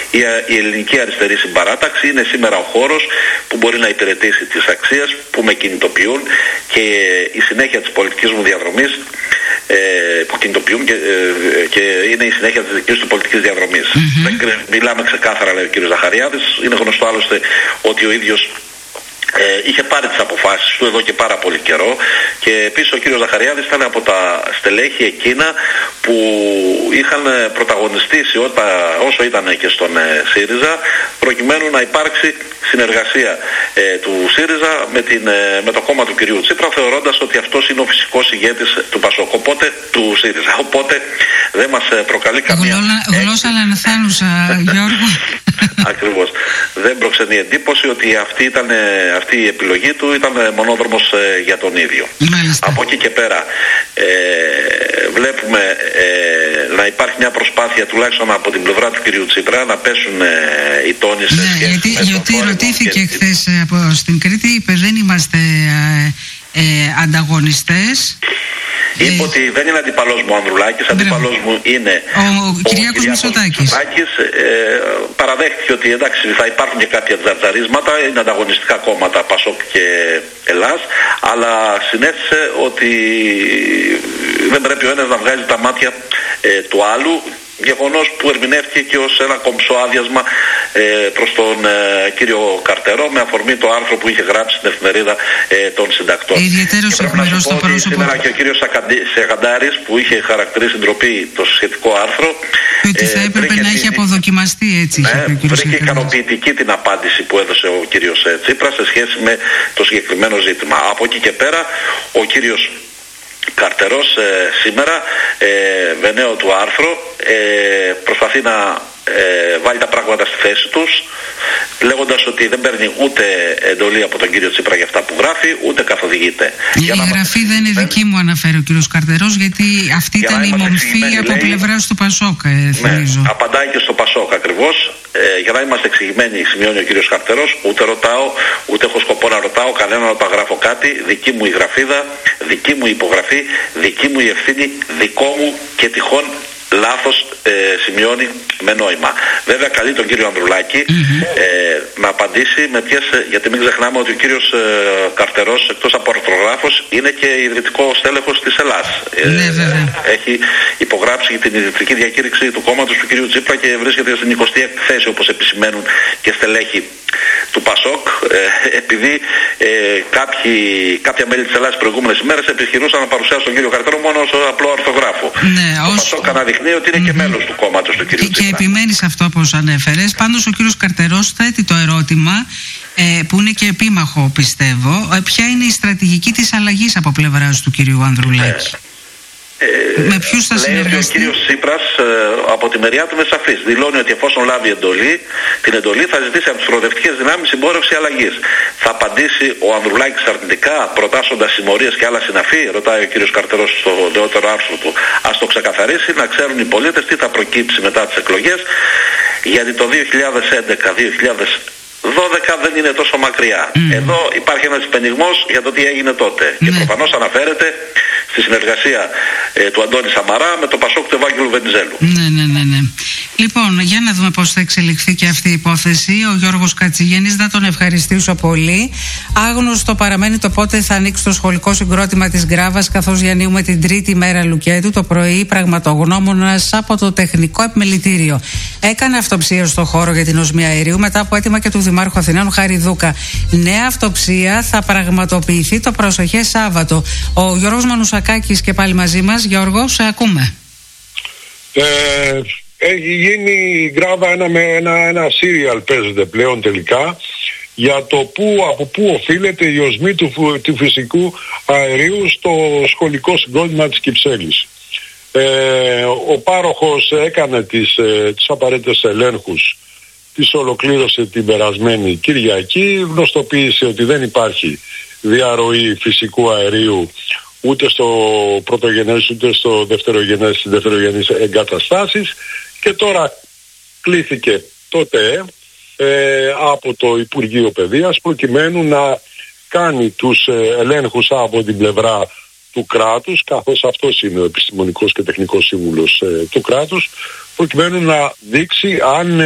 Η ελληνική αριστερή συμπαράταξη είναι σήμερα ο χώρος που μπορεί να υπηρετήσει τις αξίες που με κινητοποιούν, και η συνέχεια της πολιτικής μου διαδρομής που κινητοποιούν και είναι η συνέχεια της δικής του πολιτικής διαδρομής. Μιλάμε ξεκάθαρα, λέει ο κύριος Ζαχαριάδης. Είναι γνωστό άλλωστε ότι ο ίδιος είχε πάρει τις αποφάσεις του εδώ και πάρα πολύ καιρό, και επίσης ο κύριος Ζαχαριάδης ήταν από τα στελέχη εκείνα που είχαν πρωταγωνιστήσει όσο ήταν και στον ΣΥΡΙΖΑ, προκειμένου να υπάρξει συνεργασία του ΣΥΡΙΖΑ με το κόμμα του κυρίου Τσίπρα, θεωρώντας ότι αυτός είναι ο φυσικός ηγέτης του ΠΑΣΟΚ, του ΣΥΡΙΖΑ. Οπότε δεν μας προκαλεί καμία γλώσσα λανθάνουσα, Γιώργο. Ακριβώς. Δεν προξενεί εντύπωση ότι αυτή η επιλογή του ήταν μονόδρομος για τον ίδιο. Μάλιστα. Από εκεί και πέρα βλέπουμε να υπάρχει μια προσπάθεια τουλάχιστον από την πλευρά του κυρίου Τσίπρα να πέσουν οι τόνοι σε σχέση γιατί ρωτήθηκε χθες στην Κρήτη, είπε δεν είμαστε ανταγωνιστές. Είπε ότι δεν είναι αντιπαλός μου ο Ανδρουλάκης, αντιπαλός μου είναι ο Κυριάκος Μητσοτάκης. Παραδέχτηκε ότι εντάξει, θα υπάρχουν και κάποια τζαρτζαρίσματα, είναι ανταγωνιστικά κόμματα, ΠΑΣΟΚ και Ελλάς, αλλά συνέστησε ότι δεν πρέπει ο ένας να βγάζει τα μάτια του άλλου, γεγονός που ερμηνεύτηκε και ως ένα κομψό άδειασμα προς τον κύριο Καρτερό, με αφορμή το άρθρο που είχε γράψει στην εφημερίδα των συντακτών. Ιδιαίτερος εχμηρός στο πρόσωπο. Σήμερα και ο κύριος Σεγαντάρης, που είχε χαρακτηρίσει ντροπή το σχετικό άρθρο, ότι θα έπρεπε να έχει αποδοκιμαστεί έτσι. Βρήκε ικανοποιητική την απάντηση που έδωσε ο κύριος Τσίπρας σε σχέση με το συγκεκριμένο ζήτημα. Από εκεί και πέρα ο κύριος Καρτερός σήμερα με νέο του άρθρο προσπαθεί να βάλει τα πράγματα στη θέση τους, λέγοντας ότι δεν παίρνει ούτε εντολή από τον κύριο Τσίπρα για αυτά που γράφει, ούτε καθοδηγείται. Η γραφή δεν είναι δική μου, αναφέρει ο κύριος Καρτερός, γιατί αυτή ήταν η μορφή από πλευράς του ΠΑΣΟΚ, θυμίζω. Ναι, απαντάει και στο ΠΑΣΟΚ ακριβώς. Για να είμαστε εξηγημένοι, σημειώνει ο κύριος Καρτερός, ούτε ρωτάω, ούτε έχω σκοπό να ρωτάω κανέναν όταν γράφω κάτι. Δική μου η γραφίδα, δική μου η υπογραφή, δική μου η ευθύνη, δικό μου και τυχόν λάθος, σημειώνει με νόημα. Βέβαια καλεί τον κύριο Ανδρουλάκη να απαντήσει με ποιες, γιατί μην ξεχνάμε ότι ο κύριος Καρτερός εκτός από αρθρογράφος είναι και ιδρυτικό στέλεχος της Ελλάς. Έχει υπογράψει την ιδρυτική διακήρυξη του κόμματος του κύριου Τσίπρα και βρίσκεται στην 20η θέση, όπως επισημαίνουν και στελέχη του ΠΑΣΟΚ, επειδή κάποια μέλη της Ελλάδας τις προηγούμενες ημέρες επιχειρούσαν να παρουσιάσουν τον κύριο Καρτερό μόνο ως απλό αρθρογράφο. Το ΠΑΣΟΚ αναδεικνύει ότι είναι και μέλος του κόμματος του κύριου Τσίπρα. Και επιμένει σε αυτό όπως ανέφερες. Πάντως ο κύριος Καρτερός θέτει το ερώτημα, που είναι και επίμαχο πιστεύω, ποια είναι η στρατηγική της αλλαγής από πλευράς του κυρίου Ανδρουλάκη. Με ποιους θα συνεργαστεί? Ο κύριος Τσίπρας από τη μεριά του είναι σαφής. Δηλώνει ότι εφόσον λάβει την εντολή θα ζητήσει από τις προοδευτικές δυνάμεις συμπόρευση αλλαγής. Θα απαντήσει ο Ανδρουλάκης αρνητικά, προτάσσοντας συμμορίες και άλλα συναφή? Ρωτάει ο κύριος Καρτερός στο νεότερο άρθρο του. Ας το ξεκαθαρίσει, να ξέρουν οι πολίτες τι θα προκύψει μετά τις εκλογές, γιατί το 2011-2012 δεν είναι τόσο μακριά. Εδώ υπάρχει ένας πενιγμός για το τι έγινε τότε. Και προφανώς αναφέρεται στη συνεργασία του Αντώνη Σαμαρά με το ΠΑΣΟΚ του Ευάγγελου Βενιζέλου. Ναι. Λοιπόν, για να δούμε πώς θα εξελιχθεί και αυτή η υπόθεση. Ο Γιώργος Κατσιγέννης, να τον ευχαριστήσω πολύ. Άγνωστο παραμένει το πότε θα ανοίξει το σχολικό συγκρότημα της Γκράβας, καθώς διανύουμε την τρίτη μέρα Λουκέτου. Το πρωί, πραγματογνώμονας από το Τεχνικό Επιμελητήριο έκανε αυτοψία στο χώρο για την οσμία αερίου μετά από αίτημα και του Δημάρχου Αθηνών Χαριδούκα. Νέα αυτοψία θα πραγματοποιηθεί το προσεχές Σάββατο. Ο Γιώργος Μανουσακάκης και πάλι μαζί μας. Γιώργο, σε ακούμε. Έχει γίνει η Γκράβα ένα serial, παίζεται πλέον τελικά, για το από πού οφείλεται η οσμή του φυσικού αερίου στο σχολικό συγκρότημα της Κυψέλης. Ο πάροχος έκανε τις απαραίτητες ελέγχους, τις ολοκλήρωσε την περασμένη Κυριακή, γνωστοποίησε ότι δεν υπάρχει διαρροή φυσικού αερίου ούτε στο πρωτογενές ούτε στο δευτερογενείς εγκαταστάσεις, και τώρα κλήθηκε τότε από το Υπουργείο Παιδείας προκειμένου να κάνει τους ελέγχους από την πλευρά του κράτους, καθώς αυτός είναι ο επιστημονικός και τεχνικός σύμβουλος του κράτους, προκειμένου να δείξει αν